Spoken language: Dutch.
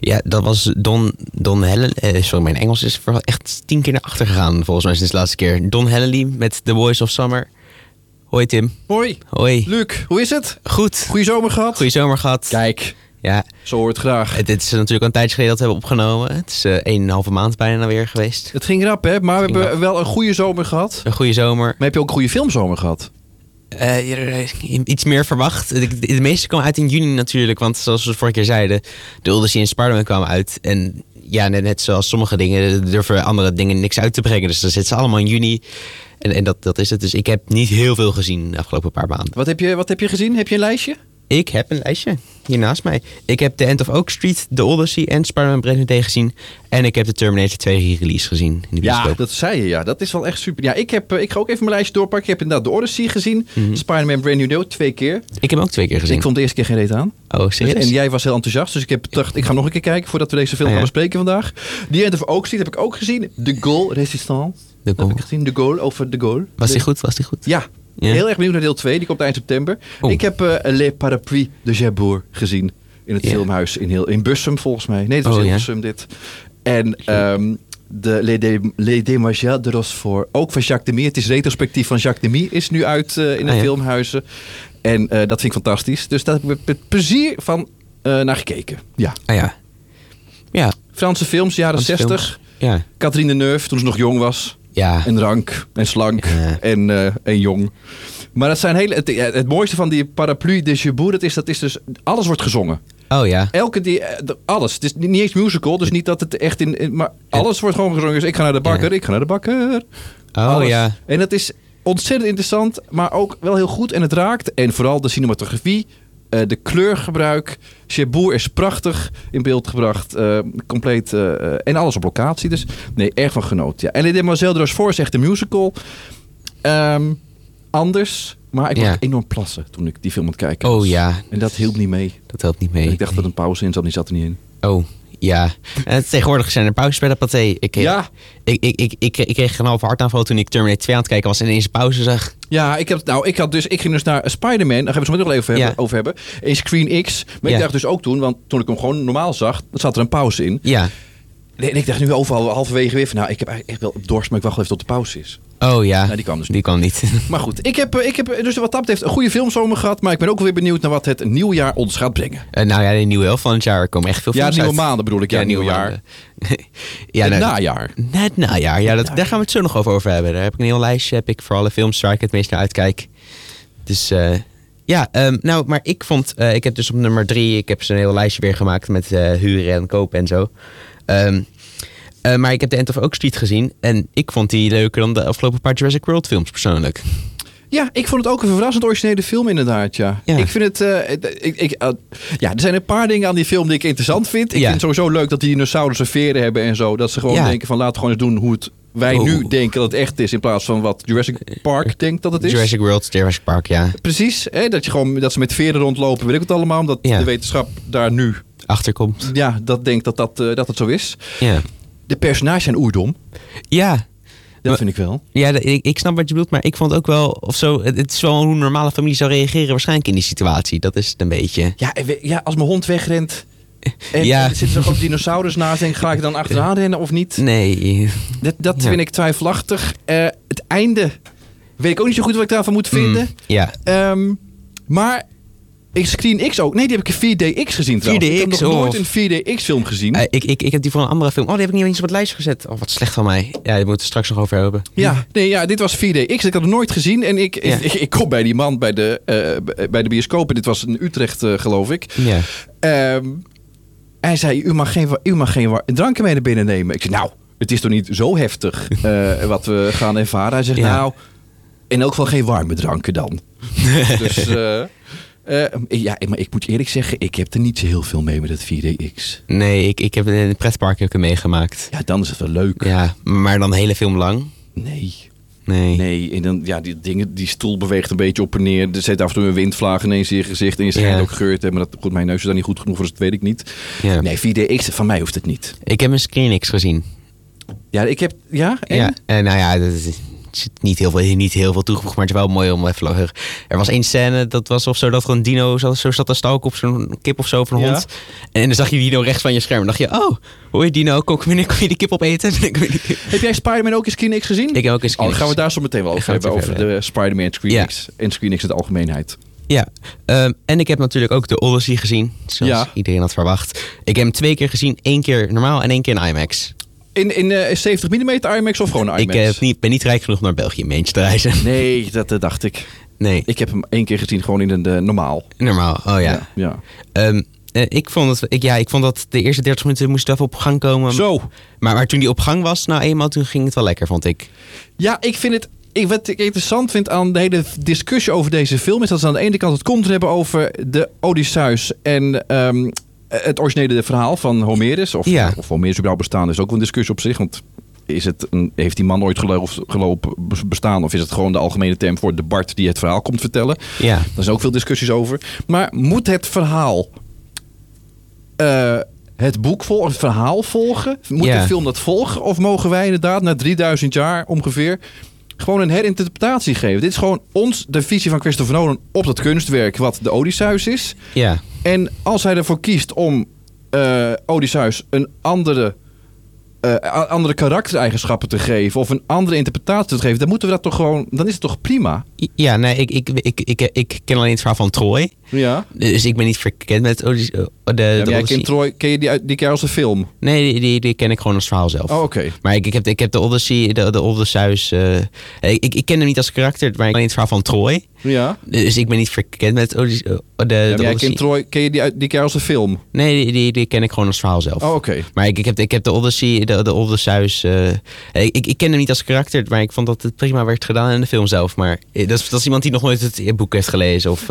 Ja, dat was Don Helley. Sorry, mijn Engels is echt 10 keer naar achter gegaan, volgens mij sinds de laatste keer. Don Helley met The Boys of Summer. Hoi Tim. Hoi. Hoi. Luc, hoe is het? Goed. Goeie zomer gehad? Goeie zomer gehad. Kijk, ja. Zo hoort het graag. Het is natuurlijk een tijdje geleden dat we hebben opgenomen. Het is 1,5 maand bijna weer geweest. Het ging rap, hè? Maar we hebben wel een goede zomer gehad. Een goede zomer. Maar heb je ook een goede filmzomer gehad? Iets meer verwacht. De meeste kwamen uit in juni natuurlijk. Want zoals we vorige keer zeiden, de Odyssey en Spider-Man kwamen uit. En ja, net zoals sommige dingen durven andere dingen niks uit te brengen. Dus dan zitten ze allemaal in juni. En dat is het. Dus ik heb niet heel veel gezien de afgelopen paar maanden. Wat heb je gezien? Heb je een lijstje? Ik heb een lijstje hier naast mij. Ik heb The End of Oak Street, The Odyssey en Spider-Man Brand New Day gezien. En ik heb de Terminator 2 re-release gezien in de bioscoop. Ja, dat zei je. Ja, dat is wel echt super. Ja, ik ga ook even mijn lijstje doorpakken. Ik heb inderdaad de Odyssey gezien. Spider-Man Brand New Day 2 keer. Ik heb hem ook 2 keer gezien. Ik vond de eerste keer geen reet aan. Oh, serieus? En jij was heel enthousiast. Dus ik heb gedacht, ik ga nog een keer kijken voordat we deze film gaan bespreken vandaag. The End of Oak Street heb ik ook gezien. The Gaulle Resistance. De Gaulle. Heb ik gezien. The Gaulle, over The Gaulle. Was die goed? Ja. Heel erg benieuwd naar deel 2. Die komt eind september. Ik heb Les Parapluies de Cherbourg gezien. In het filmhuis in Bussum volgens mij. Nee, het was in Bussum dit. En de Les Demoiselles de Rochefort. Ook van Jacques Demy. Het is retrospectief van Jacques Demy. Is nu uit in de filmhuizen. En dat vind ik fantastisch. Dus daar heb ik met plezier van naar gekeken. Ja. Ja. Franse films, jaren 60. Ja. Catherine Deneuve, toen ze nog jong was. Ja. En rank en slank en jong. Maar dat zijn het mooiste van die Parapluie de Cherbourg, dat is dus alles wordt gezongen. Oh ja. Alles. Het is niet eens musical, dus niet dat het echt maar alles wordt gewoon gezongen. Dus ik ga naar de bakker, ik ga naar de bakker. Oh alles. ja. En dat is ontzettend interessant, maar ook wel heel goed en het raakt. En vooral de cinematografie, de kleurgebruik. Cherbourg is prachtig in beeld gebracht. Compleet. En alles op locatie. Dus nee, erg van genoten. Ja. En Les Demoiselles de Rochefort is echt een musical. Anders. Maar ik moest enorm plassen toen ik die film aan het kijken was. Oh ja. En dat hielp niet mee. Dat helpt niet mee. Ik dacht dat een pauze in zat, die zat er niet in. Oh, ja. Tegenwoordig zijn er pauzes bij de Pathé. Ik kreeg een halve hartaanval toen ik Terminator 2 aan het kijken was en ineens een pauze zag. Ja, ik ging dus naar Spider-Man. Daar gaan we het zo meteen nog even over hebben. In Screen X. Maar ik dacht dus ook want toen ik hem gewoon normaal zag, dan zat er een pauze in. Ja. En ik dacht nu overal halverwege weer van, ik heb eigenlijk echt wel dorst, maar ik wacht wel even tot de pauze is. Oh ja. Nou, die kwam dus niet. Die kwam niet. Maar goed, ik heb dus wat dat betreft een goede filmzomer gehad. Maar ik ben ook weer benieuwd naar wat het nieuwjaar ons gaat brengen. De nieuwe helft van het jaar komen echt veel films uit. Ja, nieuwe maanden bedoel ik. Ja, nieuwe jaar. Het najaar. Het najaar. Ja, daar gaan we het zo nog over hebben. Daar heb ik een heel lijstje. Heb ik voor alle films waar ik het meest naar uitkijk. Dus maar ik vond... ik heb dus op nummer 3... Ik heb zo'n heel lijstje weer gemaakt met huren en kopen en zo. Maar ik heb The End of Oak Street gezien. En ik vond die leuker dan de afgelopen paar Jurassic World films persoonlijk. Ja, ik vond het ook een verrassend originele film inderdaad, ja. Ik vind het... er zijn een paar dingen aan die film die ik interessant vind. Ik vind het sowieso leuk dat die dinosaurussen veren hebben en zo. Dat ze gewoon denken van laten we gewoon eens doen hoe wij nu denken dat het echt is. In plaats van wat Jurassic Park denkt dat het is. Jurassic World, Jurassic Park, ja. Precies, dat ze met veren rondlopen, weet ik het allemaal. Omdat de wetenschap daar nu... achterkomt. Ja, dat denkt dat het zo is. Ja. De personages zijn oerdom. Ja. Dat vind ik wel. Ja, ik snap wat je bedoelt, maar ik vond ook wel... of zo. Het is wel hoe een normale familie zou reageren waarschijnlijk in die situatie. Dat is het een beetje. Ja, als mijn hond wegrent... En er zitten er ook dinosaurus naast. Denk ga ik dan achteraan rennen of niet? Nee. Dat vind ik twijfelachtig. Het einde weet ik ook niet zo goed wat ik daarvan moet vinden. Ja. Maar... Screen X ook. Nee, die heb ik in 4DX gezien trouwens. 4DX, ik heb nog nooit een 4DX film gezien. Ik heb die voor een andere film. Oh, die heb ik niet eens op het lijstje gezet. Oh, wat slecht van mij. Ja, die moeten we straks nog over hebben. Ja, dit was 4DX. Ik had het nooit gezien. En ik kom bij die man bij de bioscoop. En dit was in Utrecht, geloof ik. Ja. Hij zei, u mag geen dranken mee naar binnen nemen. Ik zei, nou, het is toch niet zo heftig wat we gaan ervaren. Hij zegt, nou, in elk geval geen warme dranken dan. Dus... maar ik moet eerlijk zeggen, ik heb er niet zo heel veel mee met het 4DX. Nee, ik heb in het pretpark heb ik meegemaakt. Ja, dan is het wel leuk. Ja, maar dan de hele film lang? Nee, en dan, die stoel beweegt een beetje op en neer. Er zit af en toe een windvlaag ineens in je gezicht en je schijnt ook geurt te hebben. Maar mijn neus is daar niet goed genoeg voor, dus dat weet ik niet. Ja. Nee, 4DX, van mij hoeft het niet. Ik heb een Screen X gezien. Ja, ik heb... Ja? En? Ja, dat is zit niet heel veel toegevoegd, maar het is wel mooi om even... Er was één scène, dat was of zo, dat er een dino zo zat te stalken op zo'n kip of zo, of een hond. En dan zag je die dino rechts van je scherm. En dacht je, oh, hoor je dino, kom je die kip opeten? Heb jij Spider-Man ook in ScreenX gezien? Ik heb ook in ScreenX. Dan gaan we daar zo meteen wel over hebben, over de Spider-Man ScreenX en ScreenX in de algemeenheid. Ja, en ik heb natuurlijk ook de Odyssey gezien, zoals iedereen had verwacht. Ik heb hem 2 keer gezien, 1 keer normaal en 1 keer in IMAX. In 70 mm IMAX of gewoon IMAX? Ik ben niet rijk genoeg om naar België mee te reizen. Nee, dat dacht ik. Nee. Ik heb hem 1 keer gezien, gewoon in de normaal. Normaal, oh ja. Ik vond dat de eerste 30 minuten moest even op gang komen. Zo. Maar toen die op gang was, toen ging het wel lekker, vond ik. Ja, ik vind het... Wat ik interessant vind aan de hele discussie over deze film... is dat ze aan de ene kant het continu hebben over de Odysseus... en het originele verhaal van Homerus. Of Homerus überhaupt bestaan is ook wel een discussie op zich. Want heeft die man ooit gelopen bestaan... of is het gewoon de algemene term voor de Bard die het verhaal komt vertellen? Ja. Daar zijn ook veel discussies over. Maar moet het verhaal... het boek volgen, het verhaal volgen? Moet de film dat volgen? Of mogen wij inderdaad na 3000 jaar ongeveer... gewoon een herinterpretatie geven? Dit is gewoon de visie van Christopher Nolan op dat kunstwerk... wat de Odysseus is. Ja. En als hij ervoor kiest om Odysseus een andere karaktereigenschappen te geven... of een andere interpretatie te geven... dan moeten we dat toch gewoon... dan is het toch prima? Ja, nee, ik ken alleen het verhaal van Troy. Ja. Dus ik ben niet verkend met jij kent Troy, ken je die keer als de film? Nee, die ken ik gewoon als verhaal zelf. Oh, oké. Maar ik heb de Odyssey, de Odysseus... ik ken hem niet als karakter, maar ik ken alleen het verhaal van Troy. Ja. Dus ik ben niet verkend met jij kent Troy, ken je die keer als de film? Nee, die ken ik gewoon als verhaal zelf. Oh, oké. Maar ik heb de Odyssey, de Odysseus... ik ken hem niet als karakter, maar ik vond dat het prima werd gedaan in de film zelf. Maar dat is iemand die nog nooit het boek heeft gelezen. Of